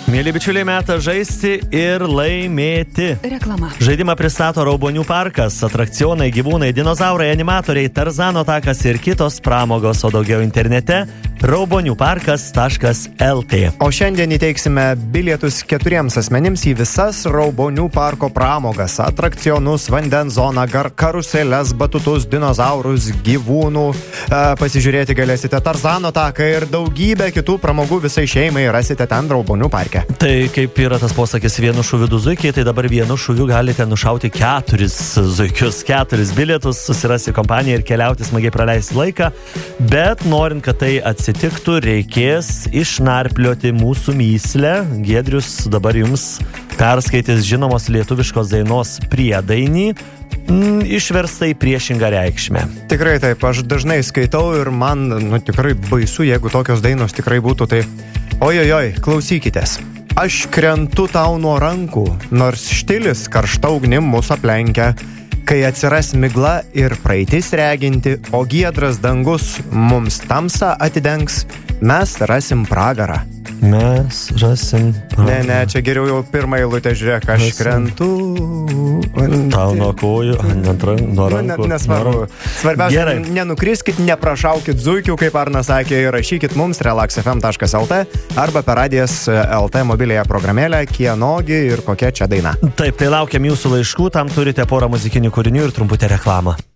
Mėly bičiuliai, metas žaisti ir laimėti. Reklama. Žaidimą pristato Raubonių parkas, atrakcionai, gyvūnai, dinozaurai, animatoriai, Tarzano takas ir kitos pramogos, o daugiau internete rauboniuparkas.lt. O šiandien įteiksime bilietus 4 asmenims į visas Raubonių parko pramogas, atrakcionus, vandens zoną, karuseles, batutus, dinozaurus, gyvūnų. Pasižiūrėti galėsite Tarzano taką ir daugybę kitų pramogų visai šeimai rasite ten Raubonių parke. Tai kaip yra tas posakis, vienu šūviu 2 zuikiai, tai dabar vienu šūviu galite nušauti 4 zuikius, 4 bilietus, susirasti kompaniją ir keliauti smagiai praleisti laiką. Bet norint, kad tai atsitiktų, reikės išnarplioti mūsų mįslę. Giedrius dabar jums perskaitys žinomos lietuviškos dainos priedainį, išversta į priešingą reikšmę. Tikrai taip, aš dažnai skaitau ir man tikrai baisu, jeigu tokios dainos tikrai būtų, tai ojojoj, klausykitės. Aš krentu tau nuo rankų, nors štilis karšta ugnim mus aplenkia. Kai atsiras migla ir praeitis reginti, o giedras dangus mums tamsą atidengs, mes rasim pragarą. Mes rasim pragarą. Ne, čia geriau jau pirmą eilutę žiūrėk, aš krentu. Tau nuo kojų, nuo rankų. Nesvarbu. Svarbiausia, nenukriskit, neprašaukit zuikių, kaip Arnas sakė, ir rašykit mums relaxfm.lt arba per Radijas LT mobilėje programėlę, kienogi ir kokia čia daina. Taip, tai laukiam jūsų laiškų, tam turite porą muzikinių kūrinių ir trumputę reklamą.